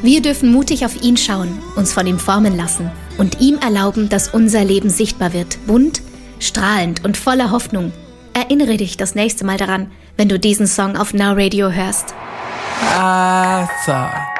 Wir dürfen mutig auf ihn schauen, uns von ihm formen lassen und ihm erlauben, dass unser Leben sichtbar wird, bunt, strahlend und voller Hoffnung. Erinnere dich das nächste Mal daran, wenn du diesen Song auf Now Radio hörst. I thought